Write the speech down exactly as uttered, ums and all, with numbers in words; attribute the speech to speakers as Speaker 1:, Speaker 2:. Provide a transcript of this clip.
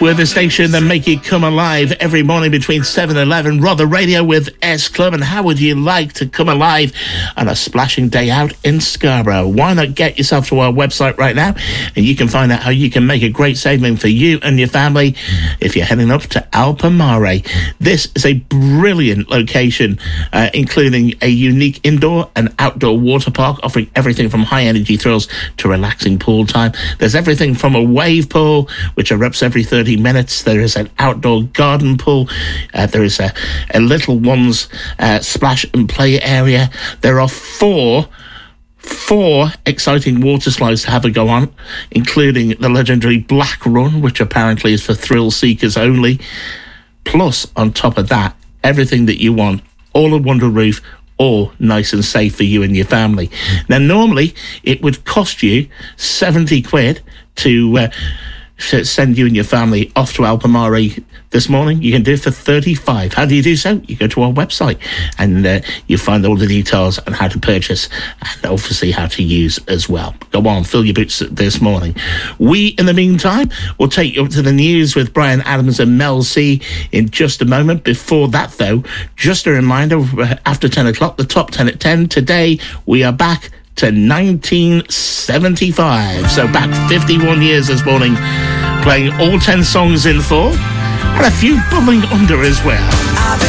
Speaker 1: We're the station that make you come alive every morning between seven and eleven. Rother Radio with S Club. And how would you like to come alive on a splashing day out in Scarborough? Why not get yourself to our website right now, and you can find out how you can make a great saving for you and your family if you're heading up to Alpamare. This is a brilliant location, uh, including a unique indoor and outdoor water park, offering everything from high energy thrills to relaxing pool time. There's everything from a wave pool, which erupts every thirty minutes. There is an outdoor garden pool. Uh, there is a, a little one's uh, splash and play area. There are four Four exciting water slides to have a go on, including the legendary Black Run, which apparently is for thrill seekers only. Plus, on top of that, everything that you want, all on one roof, all nice and safe for you and your family. Now, normally, it would cost you seventy quid to uh, send you and your family off to Alpamare this morning. You can do it for thirty-five. How do you do so? You go to our website and uh, you find all the details on how to purchase and obviously how to use as well. Go on, fill your boots this morning. We, in the meantime, will take you up to the news with Brian Adams and Mel C in just a moment. Before that, though, just a reminder, after ten o'clock, the top ten at ten. Today, we are back to nineteen seventy-five. So back fifty-one years this morning, playing all ten songs in full, and a few bubbling under as well.